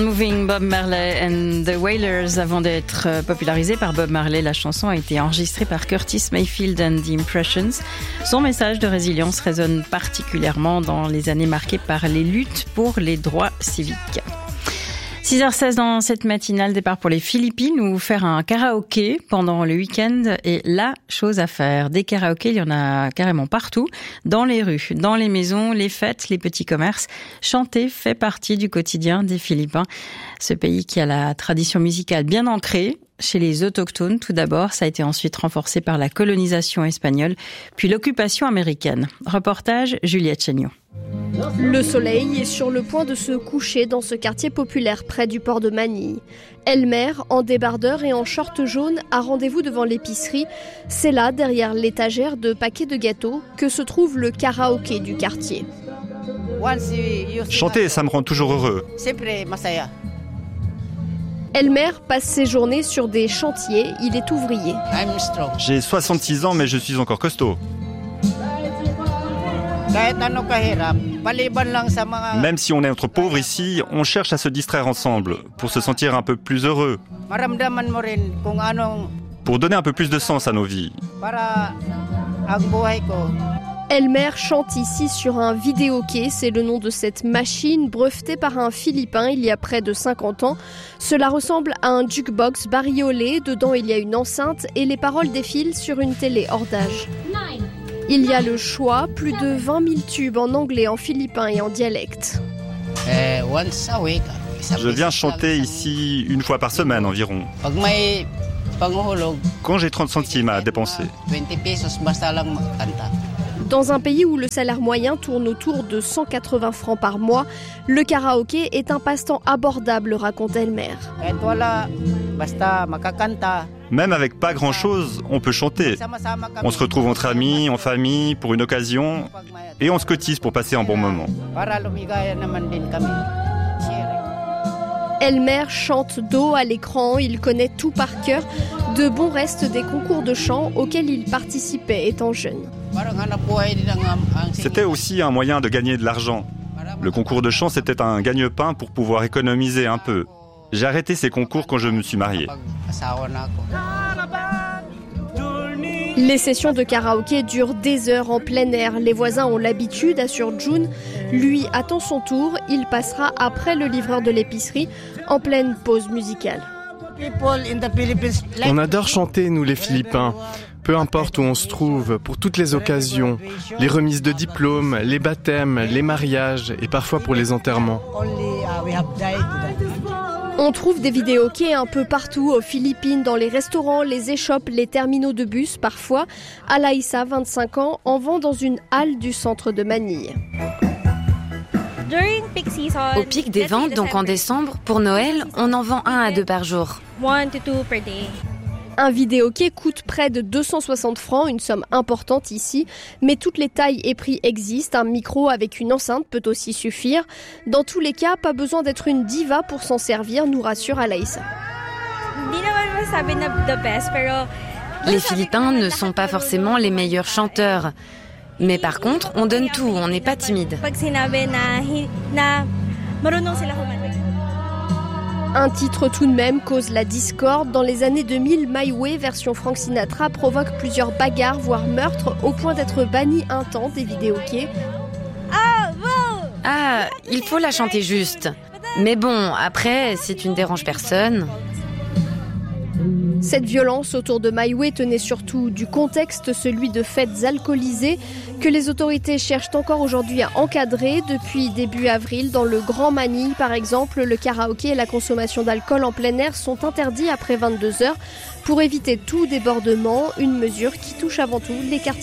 Moving, Bob Marley and the Wailers. Avant d'être popularisée par Bob Marley, la chanson a été enregistrée par Curtis Mayfield and the Impressions. Son message de résilience résonne particulièrement dans les années marquées par les luttes pour les droits civiques. 6h16 dans cette matinale, départ pour les Philippines où faire un karaoké pendant le week-end est la chose à faire. Des karaokés, il y en a carrément partout, dans les rues, dans les maisons, les fêtes, les petits commerces. Chanter fait partie du quotidien des Philippins. Ce pays qui a la tradition musicale bien ancrée chez les autochtones tout d'abord, ça a été ensuite renforcé par la colonisation espagnole, puis l'occupation américaine. Reportage Juliette Chéniaud. Le soleil est sur le point de se coucher dans ce quartier populaire près du port de Manille. Elmer, en débardeur et en short jaune, a rendez-vous devant l'épicerie. C'est là, derrière l'étagère de paquets de gâteaux, que se trouve le karaoké du quartier. Chanter, ça me rend toujours heureux. Elmer passe ses journées sur des chantiers, il est ouvrier. J'ai 66 ans mais je suis encore costaud. Même si on est entre pauvres ici, on cherche à se distraire ensemble, pour se sentir un peu plus heureux, pour donner un peu plus de sens à nos vies. Elmer chante ici sur un vidéoké, c'est le nom de cette machine brevetée par un Philippin il y a près de 50 ans. Cela ressemble à un jukebox bariolé, dedans il y a une enceinte et les paroles défilent sur une télé hors d'âge. Il y a le choix, plus de 20 000 tubes en anglais, en philippin et en dialecte. Je viens chanter ici une fois par semaine environ. Quand j'ai 30 centimes à dépenser. Dans un pays où le salaire moyen tourne autour de 180 francs par mois, le karaoké est un passe-temps abordable, raconte Elmer. Même avec pas grand-chose, on peut chanter. On se retrouve entre amis, en famille, pour une occasion, et on se cotise pour passer un bon moment. Elmer chante dos à l'écran, il connaît tout par cœur. De bons restes des concours de chant auxquels il participait étant jeune. C'était aussi un moyen de gagner de l'argent. Le concours de chant, c'était un gagne-pain pour pouvoir économiser un peu. J'ai arrêté ces concours quand je me suis marié. Les sessions de karaoké durent des heures en plein air. Les voisins ont l'habitude, assure June. Lui attend son tour. Il passera après le livreur de l'épicerie, en pleine pause musicale. On adore chanter, nous les Philippins. Peu importe où on se trouve, pour toutes les occasions, les remises de diplômes, les baptêmes, les mariages et parfois pour les enterrements. On trouve des vidéokés un peu partout aux Philippines, dans les restaurants, les échoppes, les terminaux de bus parfois. Alaïssa, 25 ans, en vend dans une halle du centre de Manille. Au pic des ventes, donc en décembre, pour Noël, on en vend 1 à 2 par jour. Un vidéoké coûte près de 260 francs, une somme importante ici, mais toutes les tailles et prix existent. Un micro avec une enceinte peut aussi suffire. Dans tous les cas, pas besoin d'être une diva pour s'en servir, nous rassure Alaïssa. Les Philippins ne sont pas forcément les meilleurs chanteurs. Mais par contre, on donne tout, on n'est pas timide. Un titre tout de même cause la discorde. Dans les années 2000, My Way, version Frank Sinatra, provoque plusieurs bagarres, voire meurtres, au point d'être banni un temps des vidéokés. Ah, il faut la chanter juste. Mais bon, après, si tu ne déranges personne... Cette violence autour de My Way tenait surtout du contexte, celui de fêtes alcoolisées, que les autorités cherchent encore aujourd'hui à encadrer. Depuis début avril, dans le Grand Manille par exemple, le karaoké et la consommation d'alcool en plein air sont interdits après 22 heures pour éviter tout débordement, une mesure qui touche avant tout les quartiers